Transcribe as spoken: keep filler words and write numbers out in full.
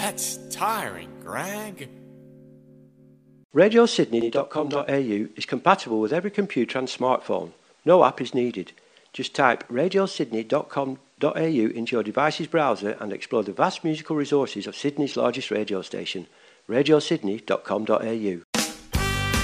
That's tiring, Greg. radio sydney dot com dot a u is compatible with every computer and smartphone. No app is needed. Just type radio sydney dot com dot a u into your device's browser and explore the vast musical resources of Sydney's largest radio station, radio sydney dot com dot a u.